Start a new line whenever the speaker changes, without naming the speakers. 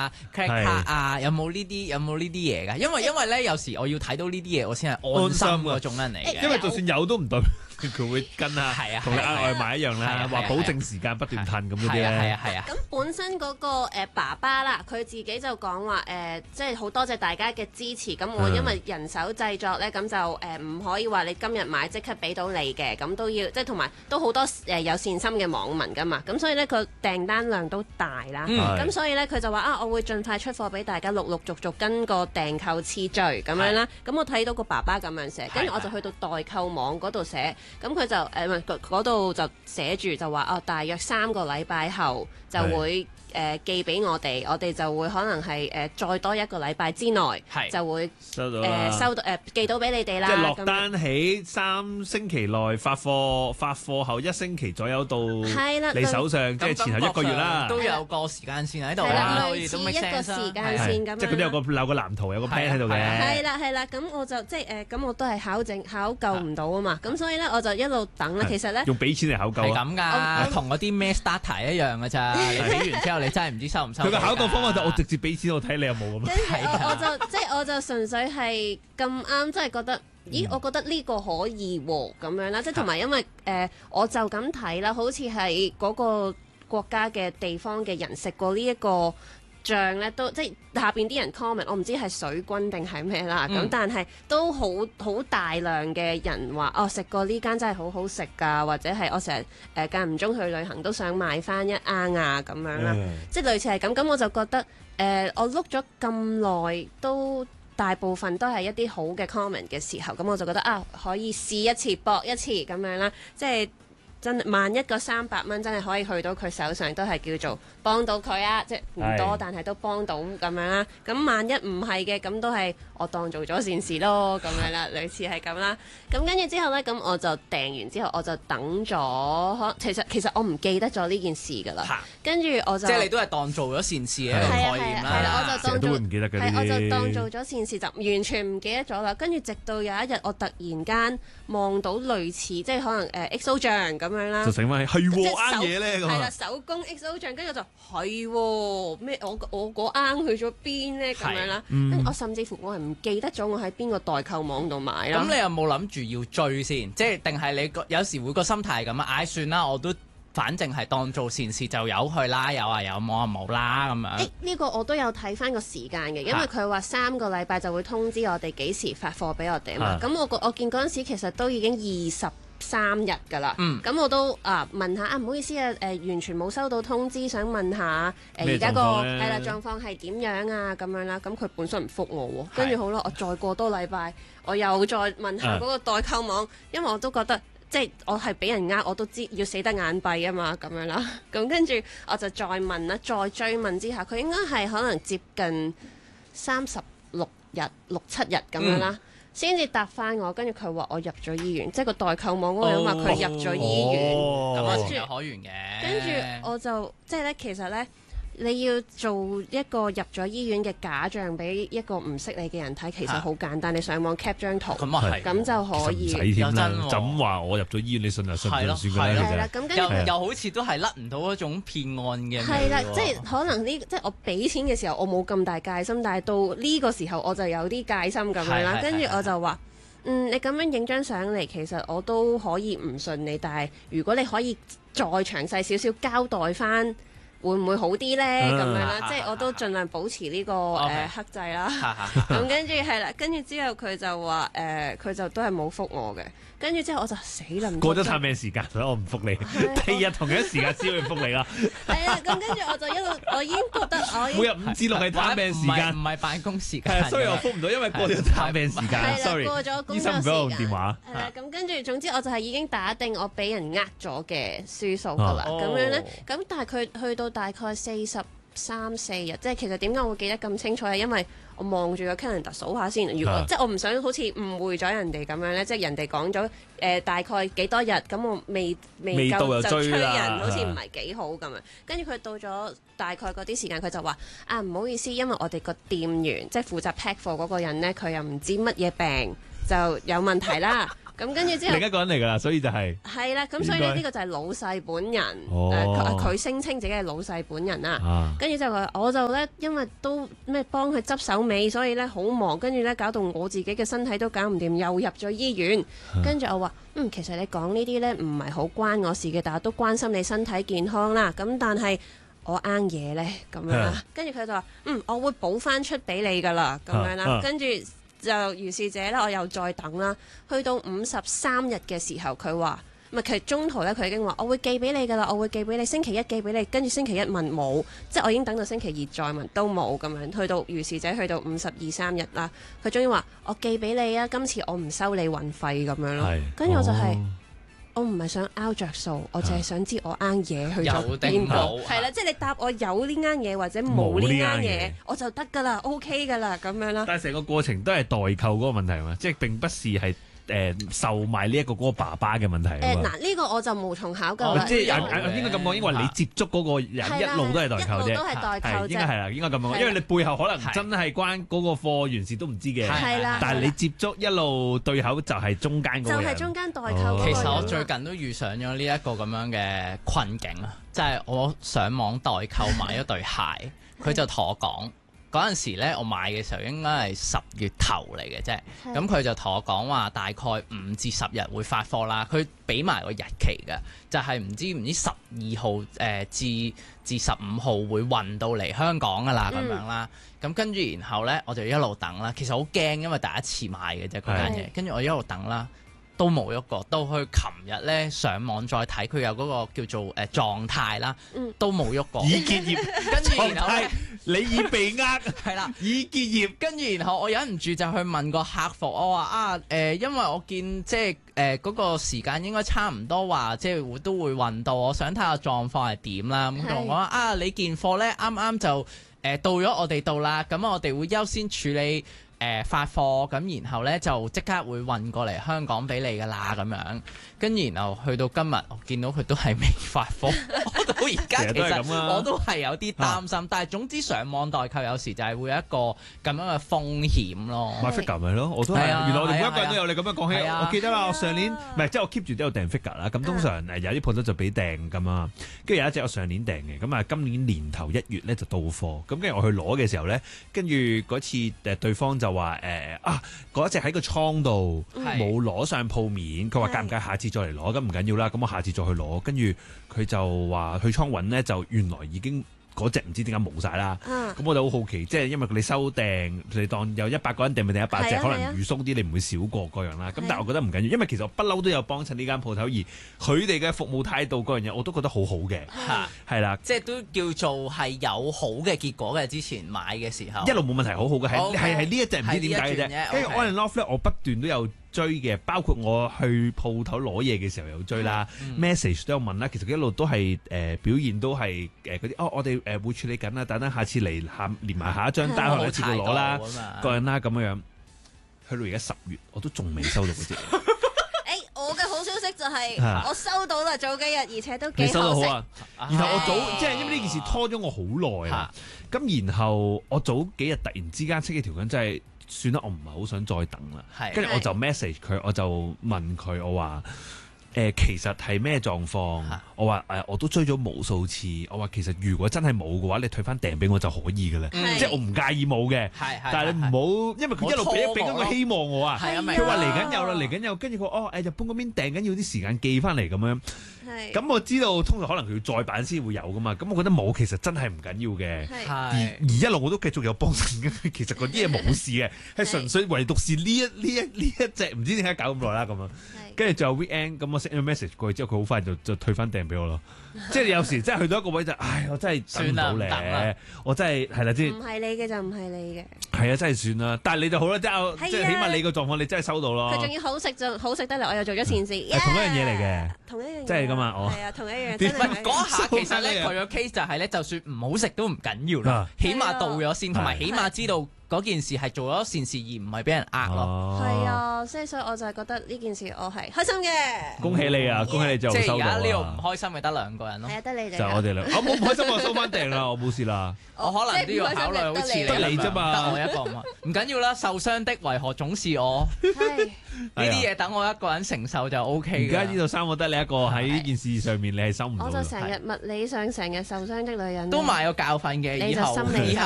啊、credit card 啊，有冇呢啲嘢㗎？因為咧有時我要睇到呢啲嘢，我先係安心嗰種人嚟嘅。
因為就算有都唔對。佢會跟啊，同你額外買一樣啦，話保證時間不斷褪咁嗰啲咧。
係啊。
咁本身嗰個爸爸啦，佢自己就講話即係好多謝大家嘅支持。咁我因為人手製作咧，咁就唔可以話你今日買即刻俾到你嘅，咁都要即係同埋都好多有善心嘅網民噶嘛。咁所以咧個訂單量都大啦。咁所以咧佢就話我會盡快出貨俾大家，陸陸續續跟個訂購次序咁樣啦。咁我睇到個爸爸咁樣寫，跟住我就去到代購網嗰度寫。咁佢就嗰度就寫住就話大約3個禮拜後就會寄俾我哋就會可能係再多1個禮拜之內就會收到寄到俾你哋啦。
即係落單起3星期內發貨後1星期左右到你手上，即係前後1個月啦。
都有個時間線喺度
啦，類似一個時間線咁樣。
即係嗰啲有個藍圖有個 plan 喺度嘅。
係啦，咁我就即係咁我都係考究唔到啊嘛，咁所以咧我就一路等啦。其實咧
用俾錢嚟考究
係咁㗎，同嗰啲咩 starter 一樣㗎咋。你俾完之後你真係唔知收唔收。佢
個考究方法就我直接俾錢，我睇你有冇咁。
跟住我就純粹係咁啱，即係覺得咦，我覺得呢個可以喎咁樣啦。即係同埋因為我就咁睇啦，好似係嗰個國家嘅地方嘅人食過呢一個醬咧，都即係下邊啲人 comment， 我唔知係水軍定係咩啦。咁但係都好大量嘅人話食過呢間真係好好食㗎，或者係我成日間唔中去旅行都想買翻一罌啊咁樣啦。即係類似係咁。咁我就覺得我碌咗咁耐都大部分都係一啲好嘅 comment 嘅時候，咁我就覺得可以試一次搏一次咁樣啦。即係真萬一個300蚊真係可以去到佢手上，都係叫做幫到佢啊！即係唔多，但係都幫到咁樣啦。咁萬一唔係嘅，咁都係我當做咗善事咯，咁樣啦，類似係咁啦。咁跟住之後呢，咁我就訂完之後，我就等咗。其實我唔記得咗呢件事㗎啦。跟住我就
即係你都係當做咗善事嘅一個概念啦。
係啦，我就當
都會唔記得嘅呢啲。
我就當做咗善事，就完全唔記得咗啦。跟住直到有一日，我突然間望到類似即係可能XO 醬咁樣啦，
就醒翻起係喎啱嘢咧咁。
係啦，手工 XO 醬，跟住我就係喎咩？我嗰啱去咗邊咧咁樣啦。跟住我甚至乎我係唔記得咗我喺邊個代購網度買啦。
咁你有冇諗住要追先？即係定係你有時會個心態係咁啊？算啦，我都反正係當做善事就由佢啦，有啊有，冇啊冇啦咁樣。
呢個我都有睇翻個時間嘅，因為佢話3個禮拜就會通知我哋幾時發貨俾我哋啊嘛。咁我見嗰陣時其實都已經23日㗎啦。咁我都問下唔好意思啊，完全冇收到通知，想問下而家個狀況係點樣啊咁樣啦。咁佢本身唔覆我喎，跟住好啦，我再過多禮拜，我又再問下嗰個代購網，因為我都覺得。即係我係俾人我都知要死得眼閉啊嘛，咁樣啦。咁跟住我就再問啦，再追問之下，佢應該係可能接近36日、6、7日咁樣啦，先至答翻我。跟住佢話我入咗醫院，即係個代購網嗰個人話佢入咗醫院，
咁啊情有可原嘅。
跟住我就即係咧，其實咧。你要做一個入咗醫院嘅假象俾一個唔識你嘅人睇，其實好簡單。你上網 cap 張圖，咁就可以。
唔使添啦，就咁話我入咗醫院，你信就信，算㗎啦。
係啦，咁跟住
又好似都係甩唔到嗰種騙案嘅。
係啦，即係可能即係我俾錢嘅時候，我冇咁大戒心，但係到呢個時候我就有啲戒心咁樣啦。跟住我就話，你咁樣影張相嚟，其實我都可以唔信你，但係如果你可以再詳細少少交代翻。會唔會好啲呢？咁樣啦，即係我都盡量保持呢個克制啦。咁跟住係啦，跟住之後佢就話佢就都係冇覆我嘅。跟住之後我就死啦！
過咗探病時間，所以我唔覆你。第二日同樣時間先會覆你啦。
係啊，咁跟住我就一路，我已經覺得
每日5至6係探病時間，
唔係辦公時間。
所以我覆唔到，因為過咗探病時間。sorry，
過咗工作時間。醫
生唔俾我用電話。
係啦，咁跟住總之我就係已經打定我俾人咗嘅輸數㗎啦。咁樣咧，咁但係佢去到大概43、4日，即係其實點解我會記得咁清楚係因為我望住個 calendar 數下先。如果即係我唔想好似誤會咗人哋咁樣咧，即係人哋講咗大概幾多日，咁我未夠就催人，好似唔係幾好咁樣。跟住佢到咗大概嗰啲時間，佢就話唔好意思，因為我哋個店員即係負責 pack 貨嗰個人咧，佢又唔知乜嘢病就有問題啦。 咁跟住之後
另一個人嚟㗎啦，所以就係
係啦。咁所以呢個就係老細本人。佢聲稱自己係老細本人啦。跟住之後我就咧，因為都幫佢執手尾，所以咧好忙，跟住咧搞到我自己嘅身體都搞唔掂，又入咗醫院。跟住我話其實你講呢啲咧唔係好關我事嘅，但係都關心你身體健康啦。咁但係我啱嘢咧咁樣啦。跟住佢就話我會補翻出俾你㗎啦咁樣啦。跟住就如是者咧，我又再等啦。去到53日嘅時候，佢話其實中途咧佢已經話我會寄俾你㗎啦，我會寄俾你，星期一寄俾你。跟住星期一問冇，即係我已經等到星期二再問都冇咁樣。去到如是者去到52、53日啦，佢終於話我寄俾你啊，今次我唔收你運費咁樣咯。跟住我就係。我唔係想拗着數，我淨係想知我啱嘢去咗邊度。係啦，即係你答我有呢啱嘢或者冇呢啱嘢，我就得㗎啦，OK 㗎啦，咁樣啦。
但係成個過程都係代購嗰個問題嘛，即係並不是係售賣呢一個嗰個爸爸嘅問題。
嗱呢個我就無從考究啦。
即係應該咁講，因為你接觸嗰個人一路都係代購啫，
一路都係代購啫。
應該係啦，應該咁講，因為你背後可能真係關嗰個貨源事都唔知嘅。
係啦，
但係你接觸一路對口就係中間嗰個人。
就係中間代購嗰個人。
其實我最近都遇上咗呢一個咁樣嘅困境啊，即係我上網代購買咗對鞋，佢就同我講。嗰陣時咧，我買嘅時候應該係10月頭嚟嘅啫。咁佢就同我講話，大概5至10日會發貨啦。佢俾埋個日期嘅，就係唔知12號至15號會運到嚟香港噶啦咁樣啦。咁跟住然後咧，我就一路等啦。其實好驚，因為第一次買嘅啫嗰間嘢。跟住我一路等啦。都冇喐過，到去琴日咧上網再睇，佢有嗰個叫做狀態啦，都冇喐過。
已結業，
跟住然後
你已被呃，
係啦，
已結業。
跟住然後我忍唔住就去問個客服，我話因為我見即係嗰個時間應該差唔多，話即係都會運到，我想睇下狀況係點啦。咁同我話你件貨咧啱啱就到咗我哋度啦，咁我哋會優先處理。發貨咁，然後咧就即刻會運過嚟香港俾你噶啦咁樣，跟住然後去到今日，我見到佢都係未發貨，我到而家其實我都係有啲擔心，但係總之上網代購有時就係會有一個咁樣嘅風險咯。
買 figure 咪咯，我都係，原來我哋每一個人都有你咁樣講起。我記得啦，我上年唔係即係我 keep 住都有訂 figure 啦，咁通常有啲鋪頭就俾訂咁啊，跟住有一隻我上年訂嘅，咁啊今年年頭1月咧就到貨，咁跟住我去攞嘅時候咧，跟住嗰次對方就話嗰隻喺個倉度冇攞上鋪面，佢話介唔介下次再嚟攞，咁唔緊要啦，咁我下次再去攞，跟住佢就話去倉揾咧，就原來已經嗰隻唔知點解冇晒啦，咁我就好好奇，即係因為你收訂，你當有100個人訂咪訂100隻，可能預鬆啲，你唔會少過嗰樣啦。咁但係我覺得唔緊要，因為其實我不嬲都有幫襯呢間鋪頭，而佢哋嘅服務態度嗰樣嘢我都覺得好好嘅，係啦，
即係都叫做係有好嘅結果嘅。之前買嘅時候
一路冇問題，好好嘅，係呢一隻唔知點解嘅啫。跟住 on and off 咧，我不斷都有追嘅，包括我去鋪頭攞嘢嘅時候有追啦，message 都有問啦。其實一路都係表現都係嗰啲我哋會處理緊啦，等下次嚟連埋下一張單，可能一次過攞啦，個人啦咁樣。去到而家10月，我都仲未收到嗰隻。
我嘅好消息就係我收到啦，早幾日，而且都幾
收到好啊。然後
我
即係因為呢件事拖咗我好耐啦，咁然後我早幾日突然之間識起條筋，真係算啦，我唔係好想再等啦。跟住我就 message 佢，我就問佢，我話其實係咩狀況？我話我都追咗無數次。我話其實如果真係冇嘅話，你退翻訂俾我就可以嘅啦。即係我唔介意冇嘅。但係你唔好，因為佢一路俾緊個希望我啊。佢話嚟緊有啦，嚟緊有。跟住佢日本嗰邊訂緊要啲時間寄翻嚟咁樣。咁我知道通常可能佢要再版先會有噶嘛。咁我覺得冇，其實真係唔緊要嘅。而一路我都繼續有幫襯嘅。其實嗰啲嘢冇事嘅，係純粹唯獨是呢一隻唔知點解搞咁耐啦咁樣。跟住就 weekend 咁我 send 咗 message 過去之後，佢好快就退翻訂俾我咯。即係有時真係去到一個位就，我真係等唔到你，我真係係啦，即係
唔係你嘅就唔係你嘅。
係啊，真係算啦。但係你就好啦，即係起碼你個狀況你真係收到咯。
佢仲要好食就好食得嚟，我又做咗善事。
係同一樣嘢嚟嘅，
同一樣。
即係咁啊！
係啊，同一樣。
嗰下其實咧，佢個 case 就係咧，就算唔好食都唔緊要啦，起碼到咗先，同埋起碼知道嗰件事係做咗善事而唔係俾人呃咯。
係啊，所以我就係覺得呢件事我係開心嘅。
恭喜你啊！恭喜你就
即係
收到
而家呢度唔
啊！
開心咪得兩個人咯
係。啊，得你哋。
就我哋兩，我冇唔開心，我收翻訂啦，我冇事啦。
我可能都要考慮，好似你
得你啫嘛
得我一個嘛，唔緊要啦。受傷的為何總是我？
係
呢啲嘢等我一個人承受就 O K。
而家呢度三個得你一個喺呢件事上面，你係收唔到㗎。
我就成日物理上成日受傷的女人。
都買個教訓嘅，
你就
以後
心理
以後